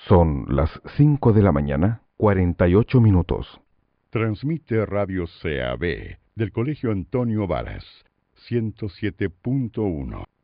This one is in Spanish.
Son las 5 de la mañana, 48 minutos. Transmite Radio CAB del Colegio Antonio Varas, 107.1.